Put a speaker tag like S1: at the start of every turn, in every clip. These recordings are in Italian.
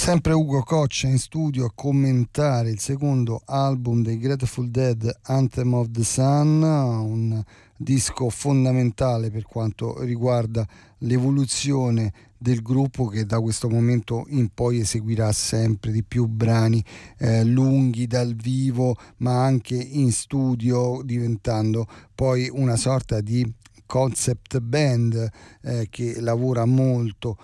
S1: Sempre Ugo Coccia in studio a commentare il secondo album dei Grateful Dead, Anthem of the Sun, un disco fondamentale per quanto riguarda l'evoluzione del gruppo, che da questo momento in poi eseguirà sempre di più brani lunghi dal vivo ma anche in studio, diventando poi una sorta di concept band che lavora molto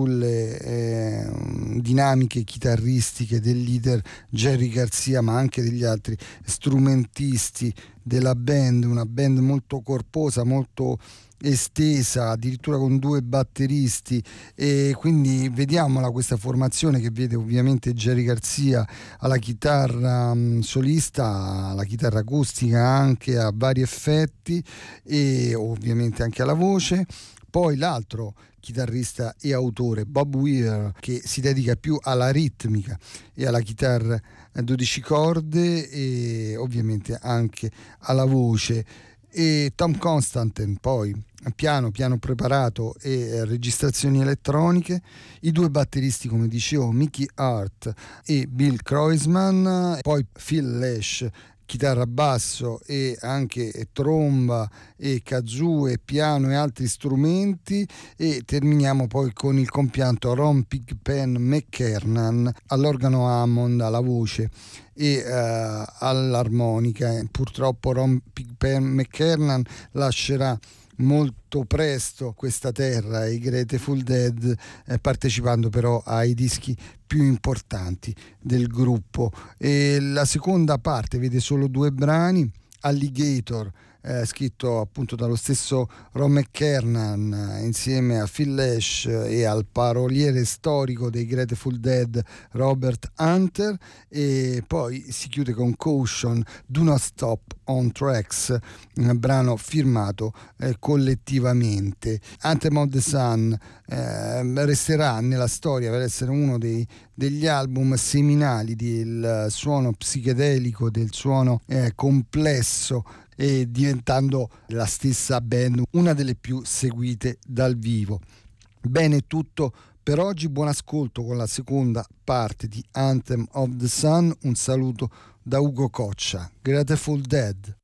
S1: sulle dinamiche chitarristiche del leader Jerry Garcia, ma anche degli altri strumentisti della band, una band molto corposa, molto estesa, addirittura con 2 batteristi, e quindi vediamola questa formazione che vede ovviamente Jerry Garcia alla chitarra solista, alla chitarra acustica anche a vari effetti e ovviamente anche alla voce. Poi l'altro chitarrista e autore, Bob Weir, che si dedica più alla ritmica e alla chitarra a 12 corde e ovviamente anche alla voce, e Tom Constantin poi piano preparato e registrazioni elettroniche, i 2 batteristi come dicevo, Mickey Hart e Bill Kreutzmann, poi Phil Lesh chitarra basso e anche tromba e kazoo e piano e altri strumenti, e terminiamo poi con il compianto Ron Pigpen McKernan all'organo Hammond, alla voce e all'armonica. Purtroppo Ron Pigpen McKernan lascerà molto presto questa terra e i Grateful Dead, partecipando però ai dischi più importanti del gruppo. E la seconda parte vede solo 2 brani, Alligator, scritto appunto dallo stesso Ron McKernan insieme a Phil Lesh e al paroliere storico dei Grateful Dead Robert Hunter, e poi si chiude con Caution, Do Not Stop on Tracks, un brano firmato collettivamente. Anthem of the Sun resterà nella storia per essere uno degli album seminali del suono psichedelico, del suono complesso, e diventando la stessa band una delle più seguite dal vivo. Bene, tutto per oggi, buon ascolto con la seconda parte di Anthem of the Sun. Un saluto da Ugo Coccia, Grateful Dead.